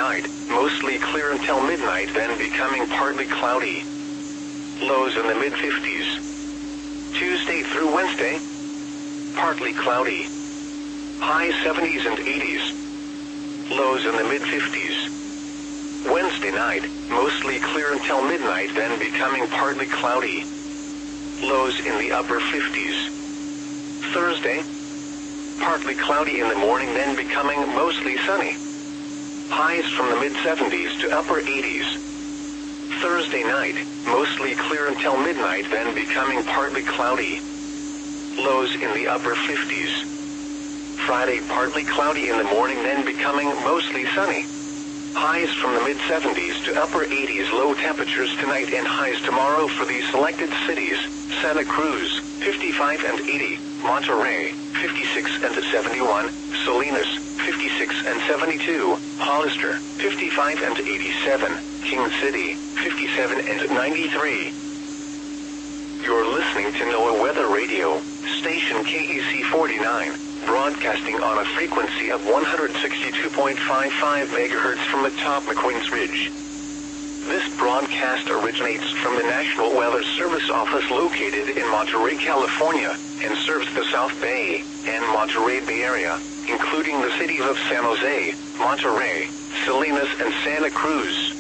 night, mostly clear until midnight, then becoming partly cloudy. Lows in the mid-50s. Tuesday through Wednesday, partly cloudy. High 70s and 80s. Lows in the mid-50s. Wednesday night, mostly clear until midnight, then becoming partly cloudy. Lows in the upper 50s. Thursday, partly cloudy in the morning, then becoming mostly sunny. Highs from the mid-70s to upper 80s. Thursday night, mostly clear until midnight, then becoming partly cloudy. Lows in the upper 50s. Friday, partly cloudy in the morning, then becoming mostly sunny. Highs from the mid-70s to upper 80s. Low temperatures tonight and highs tomorrow for these selected cities: Santa Cruz, 55 and 80, Monterrey, 56 and 71, Salinas, 56 and 72, Hollister, 55 and 87, King City, 57 and 93. You're listening to NOAA Weather Radio, station KEC 49, broadcasting on a frequency of 162.55 MHz from atop McQueen's Ridge. This broadcast originates from the National Weather Service office located in Monterey, California, and serves the South Bay and Monterey Bay Area, including the cities of San Jose, Monterey, Salinas, and Santa Cruz.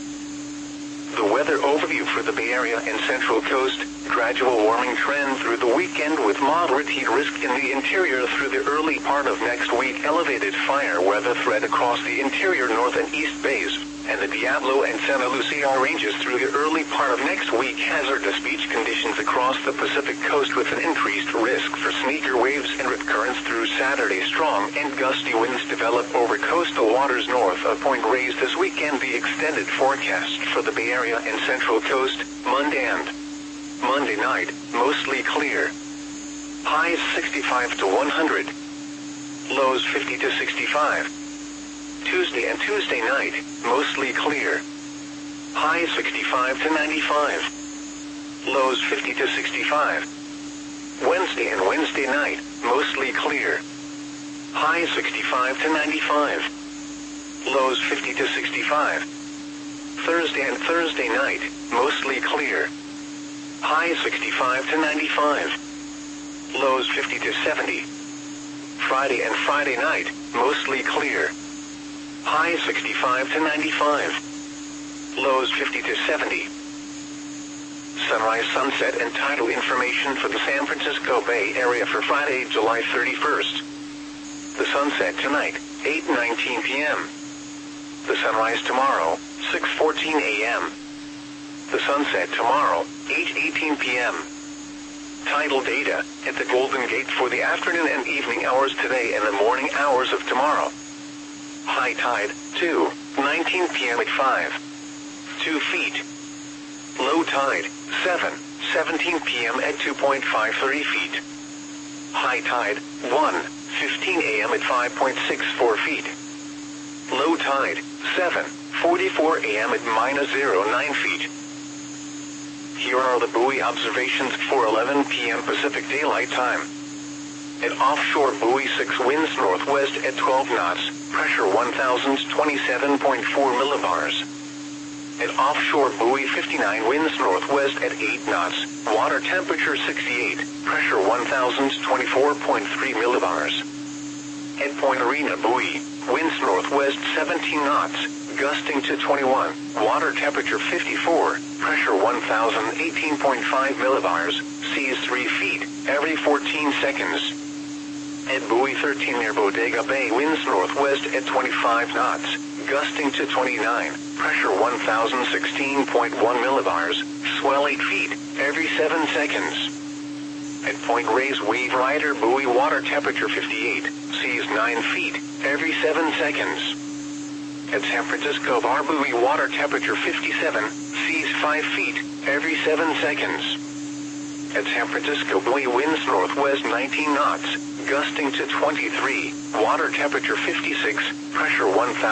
The weather overview for the Bay Area and Central Coast: gradual warming trend through the weekend with moderate heat risk in the interior through the early part of next week. Elevated fire weather threat across the interior North and East Bays and the Diablo and Santa Lucia ranges through the early part of next week. Hazardous beach conditions across the Pacific coast with an increased risk for sneaker waves and rip currents through Saturday. Strong and gusty winds develop over coastal waters north of Point Reyes this weekend. The extended forecast for the Bay Area and Central Coast: Monday night, mostly clear. Highs 65 to 100. Lows 50 to 65. Tuesday and Tuesday night, mostly clear. Highs 65 to 95. Lows 50 to 65. Wednesday and Wednesday night, mostly clear. Highs 65 to 95. Lows 50 to 65. Thursday and Thursday night, mostly clear. Highs 65 to 95. Lows 50 to 70. Friday and Friday night, mostly clear. Highs 65 to 95. Lows 50 to 70. Sunrise, sunset, and tidal information for the San Francisco Bay Area for Friday, July 31st. The sunset tonight, 8:19 p.m. The sunrise tomorrow, 6:14 a.m. The sunset tomorrow, 8:18 p.m. Tidal data at the Golden Gate for the afternoon and evening hours today and the morning hours of tomorrow. High tide, 2:19 p.m. at 5.2 feet. Low tide, 7:17 p.m. at 2.53 feet. High tide, 1:15 a.m. at 5.64 feet. Low tide, 7:44 a.m. at -0.9 feet. Here are the buoy observations for 11 p.m. Pacific Daylight Time. At offshore buoy 6, winds northwest at 12 knots, pressure 1,027.4 millibars. At offshore buoy 59, winds northwest at 8 knots, water temperature 68, pressure 1,024.3 millibars. At Point Arena buoy, winds northwest 17 knots, gusting to 21, water temperature 54, pressure 1,018.5 millibars, seas 3 feet, every 14 seconds. At buoy 13 near Bodega Bay, winds northwest at 25 knots, gusting to 29, pressure 1,016.1 millibars, swell 8 feet, every 7 seconds. At Point Reyes Wave Rider buoy, water temperature 58, seas 9 feet, every 7 seconds. At San Francisco Bar buoy, water temperature 57, seas 5 feet, every 7 seconds. At San Francisco buoy, winds northwest 19 knots, gusting to 23, water temperature 56, pressure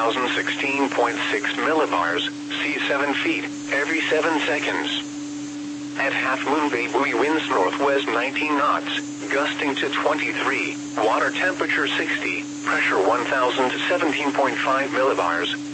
1,016.6 millibars, seas 7 feet, every 7 seconds. At Half Moon Bay buoy, winds northwest 19 knots, gusting to 23, water temperature 60, pressure 1,017.5 millibars,